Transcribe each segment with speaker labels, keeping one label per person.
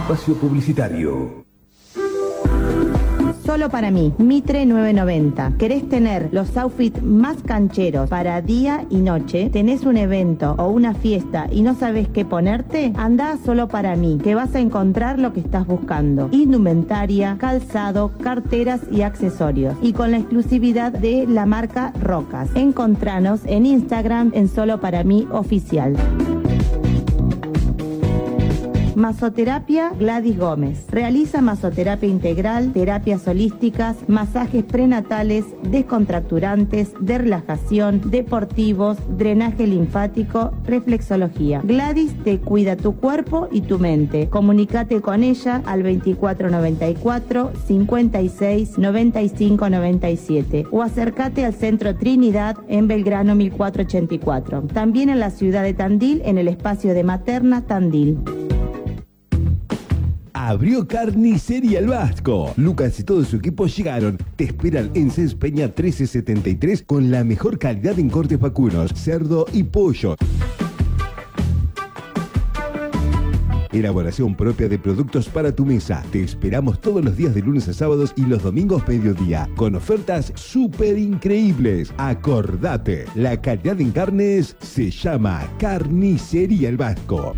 Speaker 1: espacio publicitario.
Speaker 2: Solo para mí, Mitre 990. ¿Querés tener los outfits más cancheros para día y noche? ¿Tenés un evento o una fiesta y no sabés qué ponerte? Andá Solo para mí, que vas a encontrar lo que estás buscando. Indumentaria, calzado, carteras y accesorios. Y con la exclusividad de la marca Rocas. Encontranos en Instagram en Solo para mí Oficial. Masoterapia Gladys Gómez. Realiza masoterapia integral, terapias holísticas, masajes prenatales, descontracturantes, de relajación, deportivos, drenaje linfático, reflexología. Gladys te cuida tu cuerpo y tu mente. Comunícate con ella al 2494 56 95 97 o acércate al Centro Trinidad en Belgrano 1484. También en la ciudad de Tandil, en el espacio de Materna Tandil.
Speaker 1: Abrió Carnicería El Vasco. Lucas y todo su equipo llegaron. Te esperan en Cés Peña 1373 con la mejor calidad en cortes vacunos, cerdo y pollo. Elaboración propia de productos para tu mesa. Te esperamos todos los días de lunes a sábados y los domingos mediodía, con ofertas súper increíbles. Acordate, la calidad en carnes se llama Carnicería El Vasco.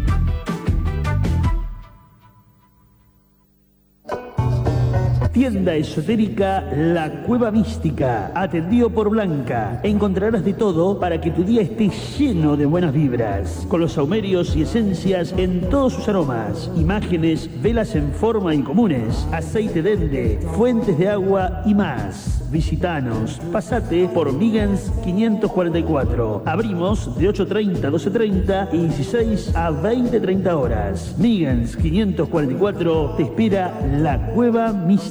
Speaker 3: Tienda esotérica La Cueva Mística, atendido por Blanca. Encontrarás de todo para que tu día esté lleno de buenas vibras. Con los saumerios y esencias en todos sus aromas, imágenes, velas en forma incomunes, aceite dende, fuentes de agua y más. Visitanos, pasate por Miggins 544. Abrimos de 8:30 a 12:30 y 16 a 20:30 horas. Miggins 544 te espera La Cueva Mística.